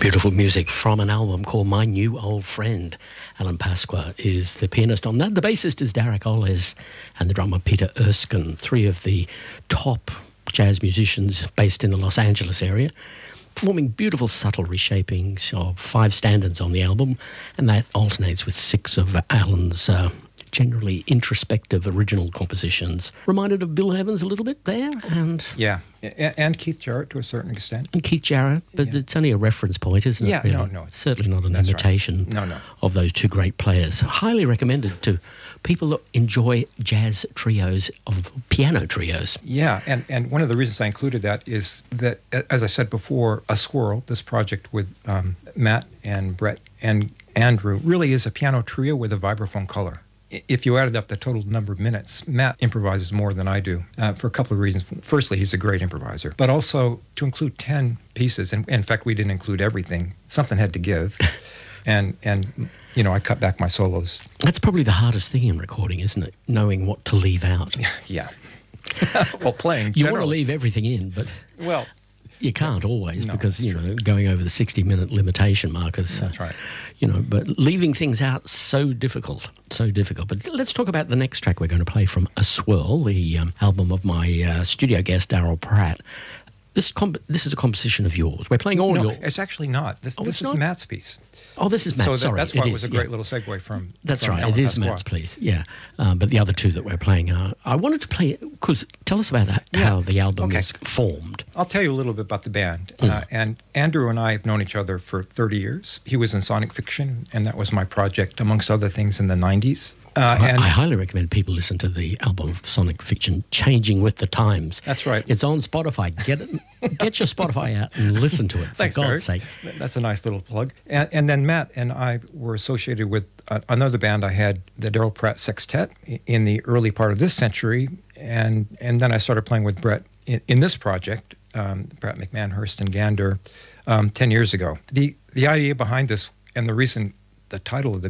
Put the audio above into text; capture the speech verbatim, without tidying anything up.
Beautiful music from an album called My New Old Friend. Alan Pasqua is the pianist on that. The bassist is Derek Oles and the drummer Peter Erskine, three of the top jazz musicians based in the Los Angeles area, performing beautiful subtle reshapings of five standards on the album, and that alternates with six of Alan's uh, generally introspective original compositions. Reminded of Bill Evans a little bit there, and yeah, and, and Keith Jarrett to a certain extent. And Keith Jarrett, but yeah. It's only a reference point, isn't yeah, it? Really? no, no, it's certainly not an that's imitation right. no, no. of those two great players. Highly recommended to people that enjoy jazz trios, of piano trios. Yeah, and, and one of the reasons I included that is that, as I said before, A Swirl, this project with um, Matt and Brett and Andrew, really is a piano trio with a vibraphone color. If you added up the total number of minutes, Matt improvises more than I do uh, for a couple of reasons. Firstly, he's a great improviser, but also to include ten pieces, and in fact, we didn't include everything. Something had to give, and and you know, I cut back my solos. That's probably the hardest thing in recording, isn't it? Knowing what to leave out. Yeah. Well, playing. You want to leave everything in, but well. You can't always no, because, you know, going over the sixty-minute limitation markers. That's right. You know, but leaving things out, so difficult, so difficult. But let's talk about the next track we're going to play from A Swirl, the um, album of my uh, studio guest, Daryl Pratt. This comp- this is a composition of yours. We're playing all no, your... it's actually not. This, oh, this is not? Matt's piece. Oh, this is Matt's, so that, sorry. that's why it, it was is, a great yeah. little segue from That's from right, Alan it is Pasqua. Matt's piece, yeah. Um, but the other two that we're playing are... I wanted to play... Because tell us about that, yeah. how the album okay. is formed. I'll tell you a little bit about the band. Mm. Uh, and Andrew and I have known each other for thirty years. He was in Sonic Fiction, and that was my project, amongst other things, in the nineties. Uh, I, and I highly recommend people listen to the album of Sonic Fiction, Changing with the Times. That's right. It's on Spotify. Get it, get your Spotify out and listen to it, for Thanks, God's Barry. sake. That's a nice little plug. And, and then Matt and I were associated with uh, another band I had, the Daryl Pratt Sextet, in the early part of this century. And, and then I started playing with Brett in, in this project, um, Pratt, McMahon, Hurst, and Gander, um, ten years ago. The, the idea behind this, and the reason the title of the